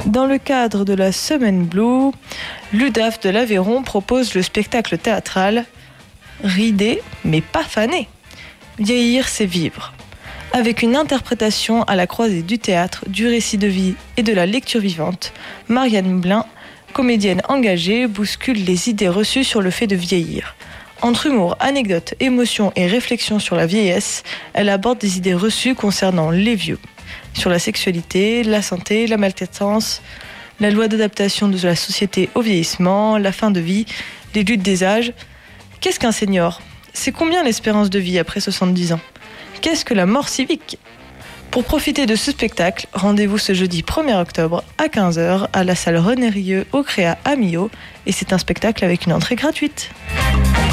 Dans le cadre de la Semaine Blue, l'UDAF de l'Aveyron propose le spectacle théâtral « Ridé mais pas fané ». Vieillir, c'est vivre. Avec une interprétation à la croisée du théâtre, du récit de vie et de la lecture vivante, Marianne Blin, comédienne engagée, bouscule les idées reçues sur le fait de vieillir. Entre humour, anecdotes, émotions et réflexions sur la vieillesse, elle aborde des idées reçues concernant les vieux. Sur la sexualité, la santé, la maltraitance, la loi d'adaptation de la société au vieillissement, la fin de vie, les luttes des âges. Qu'est-ce qu'un senior ? C'est combien l'espérance de vie après 70 ans ? Qu'est-ce que la mort civique ? Pour profiter de ce spectacle, rendez-vous ce jeudi 1er octobre à 15h à la salle René Rieu au Créa à Millau. Et c'est un spectacle avec une entrée gratuite.